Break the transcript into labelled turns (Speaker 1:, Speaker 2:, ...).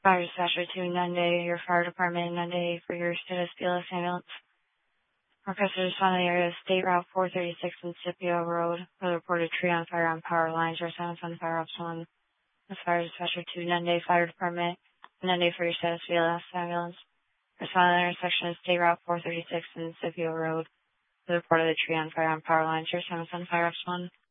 Speaker 1: Fire dispatcher to Nunde, your fire department, Nunde, for your status BLS ambulance. Requested to respond to the area of State Route 436 and Scipio Road, where the reported tree on fire on power lines. Your silence on fire ops 1. The fire dispatcher to Nunde Fire Department, Nunde for your status BLS ambulance. Respond to the intersection of State Route 436 and Scipio Road, where the reported tree on fire on power lines. Your silence on fire ops 1.